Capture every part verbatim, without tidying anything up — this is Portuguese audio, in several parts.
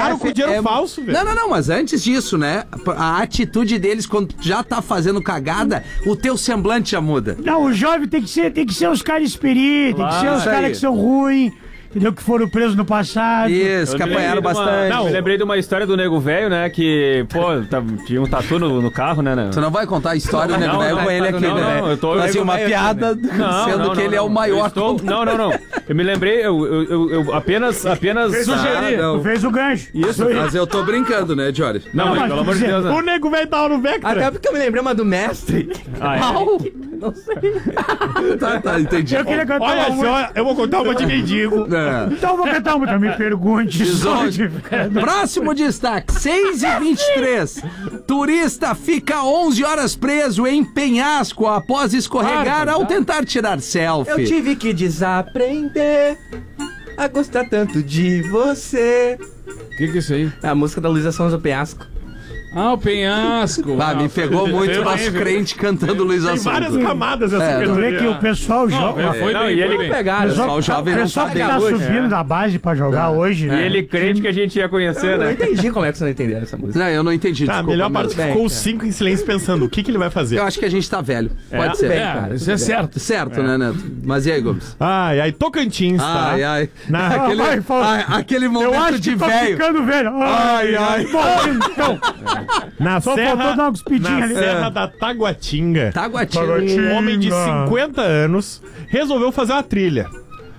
pagaram com dinheiro é... falso, velho. Não, não, não, mas antes disso, né? A atitude deles quando já tá fazendo cagada, o teu semblante já muda. Não, o jovem tem que ser, tem que ser os caras experientes, tem que ser os Isso aí. caras que são ruins, entendeu? Que foram presos no passado. Isso, que Eu me apanharam lembrei de uma- bastante. Não, eu me lembrei de uma história do nego velho, né? Que, pô, tá- tinha um tatu no, no carro, né? né? Tu não vai contar a história do Não, nego velho não, com ele não, aqui, não, né? não, eu tô- Assim, nego uma velho piada, aqui, né? Não, sendo não, que não, ele é não. o maior. Eu estou- Não, não, não. Eu me lembrei, eu, eu, eu, eu apenas, apenas Sugeri. Tu fez o gancho. Isso. Mas eu tô brincando, né, Jory? Não, mas pelo amor de Deus, O né? nego velho tava no Vectra. Até porque eu me lembrei uma do mestre. Ah, é. Tá, tá, entendi. Eu queria cantar Olha uma música. só, eu vou contar uma de mendigo. É. Então eu vou cantar uma. Me pergunte. Episódio. Próximo destaque, seis e vinte e três. Turista fica onze horas preso em penhasco após escorregar ao tentar tirar Eu selfie. tive que desaprender a gostar tanto de você. O que que é isso aí? É a música da Luísa Sonza, o Penhasco. Ah, o penhasco. Ah, me pegou muito Foi nosso bem, viu? crente cantando Luiz Tem Assunto. várias camadas essa É, Tu vê que o cantoria. pessoal joga. Não, foi Não, bem, e foi ele bem. Pegaram. Pessoal jovem o não pessoal sabe. que tá hoje, subindo é. da base pra jogar hoje, E né? ele crente que a gente ia conhecer, Eu não né? entendi como é que vocês não entenderam essa música. Não, eu não entendi, Tá, a desculpa. melhor mas- parte bem, ficou os cara. cinco em silêncio pensando, o que que ele vai fazer? Eu acho que a gente tá velho. Pode ser. bem, É, cara, isso é certo. Certo, né, Neto? Mas e aí, Gomes? Ai, ai, Tocantins, tá? Ai, ai. Na- Aquele, vai, fala. ai, aquele Eu momento acho de que tô velho. ficando velho. Ai, ai. Bom, então, Na só serra, faltou dar uma cuspidinha na ali. serra É. da Taguatinga. Taguatinga. Um homem de cinquenta anos resolveu fazer uma trilha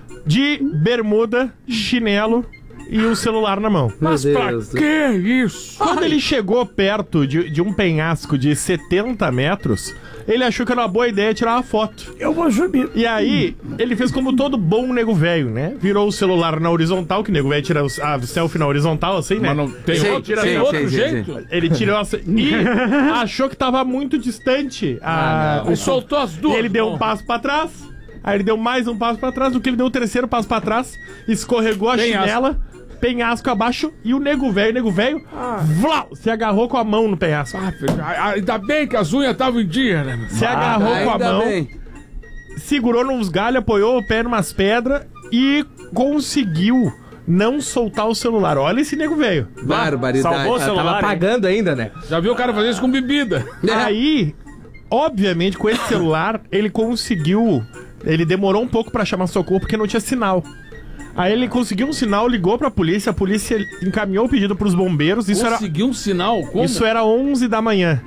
de bermuda, chinelo e um celular na mão. Mas Meu pra Deus. que isso? Quando ele chegou perto de, de um penhasco de setenta metros, ele achou que era uma boa ideia tirar uma foto. Eu vou subir. E aí, ele fez como todo bom nego velho, né? Virou o celular na horizontal, que o nego velho tira os- a selfie na horizontal, assim, né? Mas não tem Sim, outro, sim, tem outro sim, sim, jeito? Ele tirou essa... E achou que tava muito distante. a... Ele soltou as E duas. ele deu um Bom. passo pra trás. Aí ele deu mais um passo pra trás. Do que ele deu o terceiro passo pra trás, escorregou a Penhasco. chinela, penhasco abaixo. E o nego velho, o nego velho, vlau, se agarrou com a mão no penhasco. Ah, filho, ah, ainda bem que as unhas estavam em dia, né? meu? Se agarrou com a Ainda mão, bem. segurou nos galhos, apoiou o pé numas pedras e conseguiu não soltar o celular. Olha esse nego velho. Barbaridade. Salvou o Tava celular, hein? pagando ainda, né? Já viu o cara fazer isso com bebida? É. Aí, obviamente, com esse celular, ele conseguiu. Ele demorou um pouco pra chamar socorro porque não tinha sinal. Aí ele conseguiu um sinal, ligou pra polícia, a polícia encaminhou o pedido pros bombeiros. Isso era, Conseguiu um sinal? Como? isso era onze da manhã.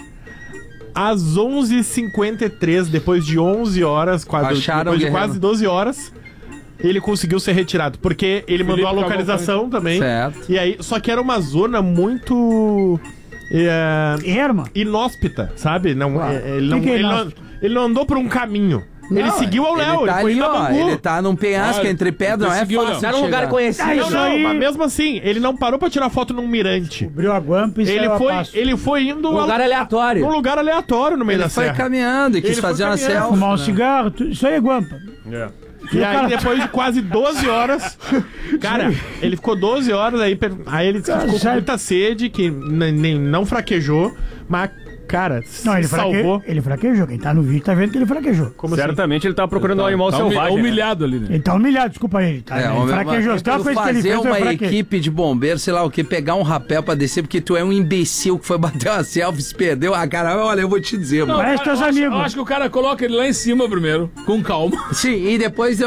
Às onze e cinquenta e três, depois de onze horas, quase, Acharam depois de o guerreiro. quase doze horas, ele conseguiu ser retirado. Porque ele mandou a Felipe localização também. Certo. E aí, só que era uma zona muito. É, Erma. inóspita, sabe? Não, Ah, é, ele, não, que que é ele, não, inóspito? ele não andou por um caminho. ele Não, seguiu ao Léo, Ele ele, tá foi ali, indo a ó. Bangu. Ele tá num penhasco Olha, entre pedras, não é conseguiu, fácil. Léo. Era um lugar chegar. conhecido. Ah, Não, isso não, aí- mas mesmo assim, ele não parou pra tirar foto num mirante. Abriu a guampa e Ele saiu a foi, passo. ele foi indo Um lugar a- aleatório. num lugar aleatório no meio Ele da foi serra. caminhando e quis Ele foi fazer uma caminhando. selfie. Fumar um cigarro, tu- isso aí é guampa. E aí, depois de quase doze horas, cara, ele ficou doze horas, aí, per- aí ele disse que ficou com Sabe- muita sede, que n- nem, não fraquejou, mas, cara, Não, ele, salvou. fraque... ele fraquejou. Quem tá no vídeo tá vendo que ele fraquejou. Como assim? Certamente ele tava procurando um animal Tá humi- selvagem. né? humilhado ali, né? Ele tá humilhado, desculpa ele. Tá, É, ele homem, fraquejou. mas Se tem uma tu coisa que ele fazer fez, foi uma fraquejar. equipe de bombeiros, sei lá o que, pegar um rapel pra descer, porque tu é um imbecil que foi bater uma selfie, se perdeu. Ah, cara, olha, eu vou te dizer, mano. Parece Não, teus eu acho- amigos. Eu acho que o cara coloca ele lá em cima primeiro, com calma. Sim, e depois